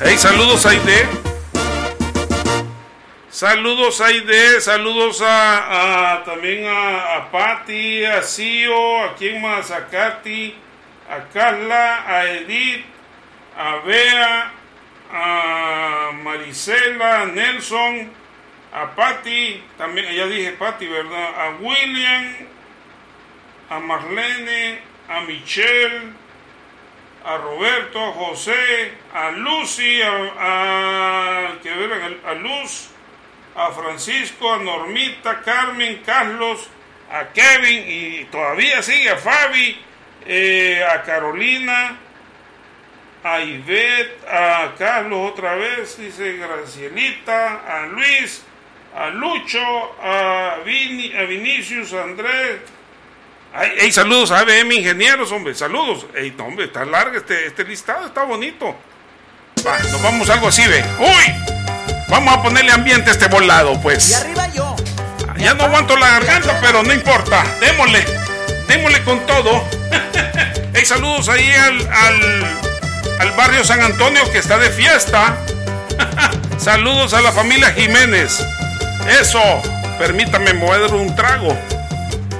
Hey, saludos Aide. Saludos Aide, saludos también a Patti, a Cío, a quién más, a Katy, a Carla, a Edith, a Bea, a Marisela, a Nelson, a Patti, también, ya dije Patti, ¿verdad? A William, a Marlene, a Michelle, a Roberto, a José, a Lucy, a Luz, a Francisco, a Normita, Carmen, Carlos, a Kevin, y todavía sigue a Fabi, a Carolina, a Ivette, a Carlos otra vez, dice Gracielita, a Luis, a Lucho, a Vinicius, a Andrés. Hey, saludos a ABM Ingenieros, hombre, saludos. Hey, no, hombre, está largo este listado, está bonito. Va, nos vamos a algo así, ve. ¡Uy! Vamos a ponerle ambiente a este volado, pues. Y arriba yo. Ya no aguanto la garganta, pero no importa. Démosle con todo. Hey, saludos ahí al barrio San Antonio que está de fiesta. Saludos a la familia Jiménez. Eso, permítame mover un trago.